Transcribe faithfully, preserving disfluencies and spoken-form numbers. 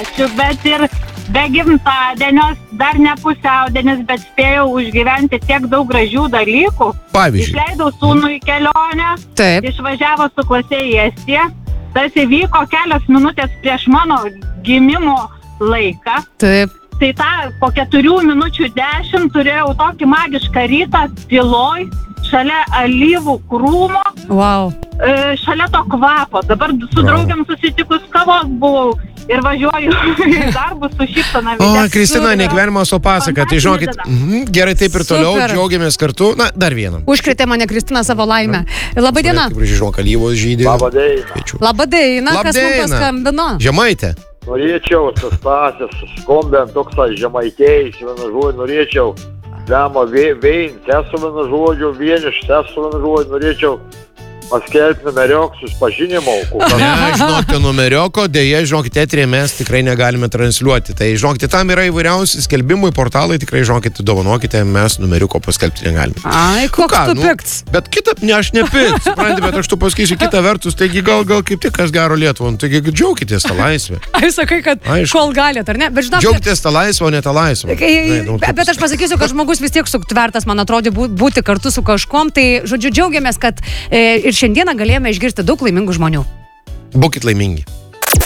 ačiū, bet ir be gimtadienio, dar ne pusiaudienis, bet spėjau užgyventi tiek daug gražių dalykų. Pavyzdžiui. Išleidau sūnų į kelionę, Taip. išvažiavo su klase į Estiją. Tas įvyko kelios minutės prieš mano gimimo laiką. Taip. Tai tą po keturių minučių dešimt turėjau tokį magišką rytą tyloj, šalia alyvų krūmo, Wow. e, šalia to kvapo. Dabar su Bravo. draugiam susitikus kavos buvau ir važiuoju į darbus su šypsena. O, Kristina, ne gyvenimas, o pasaka. Tai žinokit, mhm, gerai taip ir toliau, Super. džiaugiamės kartu. Na, dar vieną. Užkrėtė mane Kristina savo laimę. Labą dieną. Kaip žinok, alyvos žydė. Labadiena. Kviečiu. Labą dieną, kas mums Labdiena. paskambino? Žemaitė. Norėčiau su Stasės skombėm toksai žemaitėjais, vienu žodžiu, norėčiau Lemo Vein, sesu vienu žodžiu, vieniš, sesu vienu žodžiu, norėčiau paskelbti numeriok susipažinimo. Ne, žinokite, numerioko, dėja, žinokite, eterėje mes tikrai negalime transliuoti. Tai, žinokite, tam yra įvairiausi skelbimai, portalai, tikrai, žinokite, dovanokite, mes numeriuko paskelbti negalime. Ai, koks Ką, tu nu, pikts. Bet kitą, ne, aš nepikts, supranti, bet aš tu pasakysiu kitą vertus, taigi gal, gal kaip tik kas gero Lietuvą, taigi džiaukitės tą laisvę. Ai, sakai, kad Aišku. kol galėt, ar ne? Bet žinok, Džiaukitės tą laisvę, o ne tą laisvę. Kai, Žinai, nu, bet aš pasakysiu, kad žmogus vis tiek sutvertas, man atrodo, bū- būti kartu su kažkom. Tai, žodžiu, džiaugiamės, kad e, ir šiandieną galėjome išgirsti daug laimingų žmonių. Būkit laimingi.